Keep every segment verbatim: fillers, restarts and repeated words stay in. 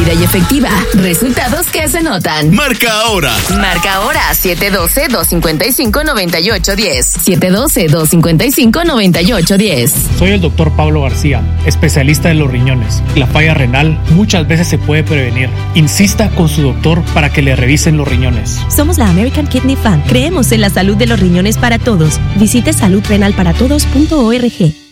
rápida y efectiva. Resultados que se notan. Marca ahora. Marca ahora siete uno dos, dos cinco cinco, nueve ocho uno cero. siete uno dos, dos cinco cinco, nueve ocho uno cero. Soy el doctor Pablo García, especialista en los riñones. La falla renal muchas veces se puede prevenir. Insista con su doctor para que le revisen los riñones. Somos la American Kidney Fund. Creemos en la salud de los riñones para todos. Visite salud renal para todos punto org.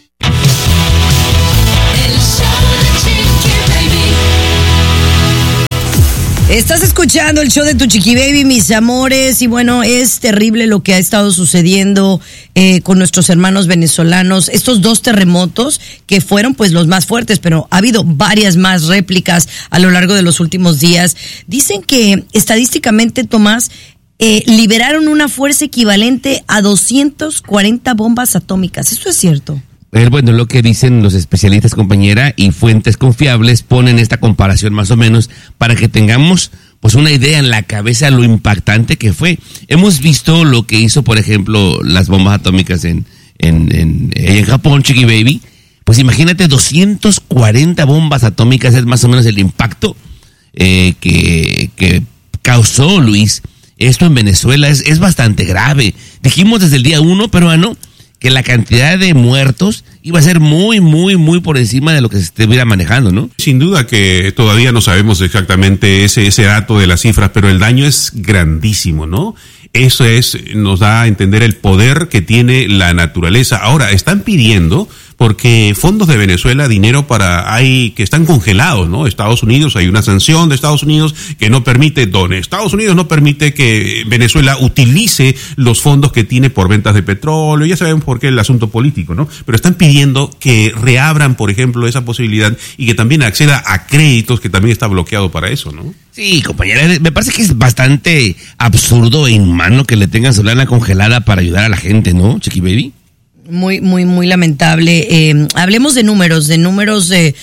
Estás escuchando el show de Tu Chiqui Baby, mis amores, y bueno, es terrible lo que ha estado sucediendo eh, con nuestros hermanos venezolanos. Estos dos terremotos que fueron pues los más fuertes, pero ha habido varias más réplicas a lo largo de los últimos días. Dicen que estadísticamente, Tomás, eh, liberaron una fuerza equivalente a doscientas cuarenta bombas atómicas. ¿Esto es cierto? Bueno, lo que dicen los especialistas, compañera, y fuentes confiables ponen esta comparación más o menos para que tengamos pues una idea en la cabeza lo impactante que fue. Hemos visto lo que hizo, por ejemplo, las bombas atómicas en en, en, en Japón, Chiqui Baby. Pues imagínate, doscientas cuarenta bombas atómicas es más o menos el impacto eh, que, que causó, Luis. Esto en Venezuela es, es bastante grave. Dijimos desde el día uno, peruano, que la cantidad de muertos iba a ser muy, muy, muy por encima de lo que se estuviera manejando, ¿no? Sin duda que todavía no sabemos exactamente ese, ese dato de las cifras, pero el daño es grandísimo, ¿no? Eso es, nos da a entender el poder que tiene la naturaleza. Ahora, están pidiendo, porque fondos de Venezuela, dinero para, hay, que están congelados, ¿no? Estados Unidos, hay una sanción de Estados Unidos que no permite, don Estados Unidos no permite que Venezuela utilice los fondos que tiene por ventas de petróleo, ya sabemos por qué el asunto político, ¿no? Pero están pidiendo que reabran, por ejemplo, esa posibilidad y que también acceda a créditos, que también está bloqueado para eso, ¿no? Sí, compañera, me parece que es bastante absurdo e inhumano que le tengan su lana congelada para ayudar a la gente, ¿no, Chiqui Baby? Muy, muy, muy lamentable. Eh, hablemos de números, de números eh,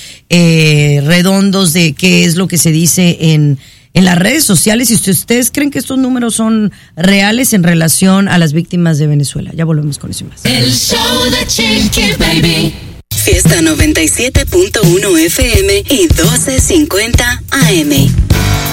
eh, redondos, de qué es lo que se dice en, en las redes sociales. Y si ustedes creen que estos números son reales en relación a las víctimas de Venezuela. Ya volvemos con eso y más. El show de Chiqui Baby. Fiesta noventa y siete punto uno F M y doce cincuenta A M.